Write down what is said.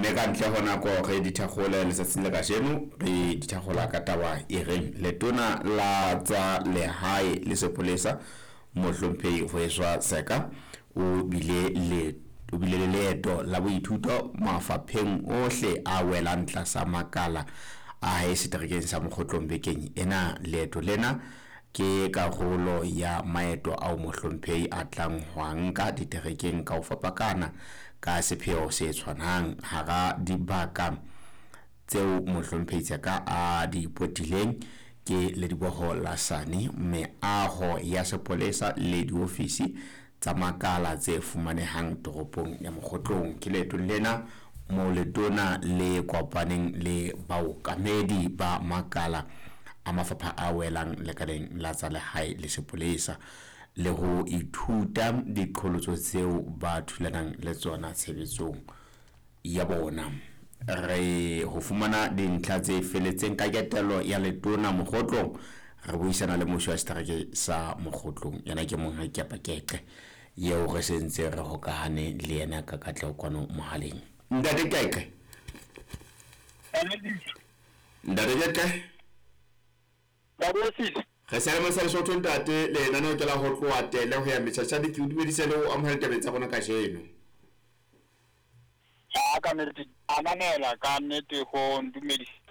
mme ka ntle ho nako re dithakgola letsatsing le kajeno re dithakgola ka taba e reng letona la tsa lehae le sepolesa Mohlomphehi Vuyiswa Seka o bile le leeto la boithuto mafapheng ohle a welang tlasa makala a haeseterekeng sa Mokgotlong bekeng ena. Leeto lena ke karolo ya maeto ao Mohlomphehi a tlang ho nka diterekeng ka ho fapakana ka sepheo se tshwanang hara dibaka tseo Mohlomphehi Seka a di potileng ke Lediboho la Sane, meaho ya sepolesa le diofisi tsa makala tse fumanehang toropong ya Mokgotlong. Ke leeto lena mo letona le kopaneng le baokamedi ba makala a mafapha a welang lekaleng la tsa lehae le sepolesa le ho ithuta diqholotso tseo ba thulanang le tsona tshebetsong ya bona. Re ho fumana dintlha tse feletseng ka ketelo ya letona Mokgotlong re buisana le mosho wa setereke sa Mokgotlong yana ke monga Kepakeke yeo re sentse re hokahane le yena ka katleho kwano mohaleng. Ntate Keke re sa le masa Lesotho ntate le nana ke la ho tloa tele ho ya metjha di ke dumedise le o amohela taba tsa bona ka jeno. Ka nnete ananela ka nnete ho ndumedisa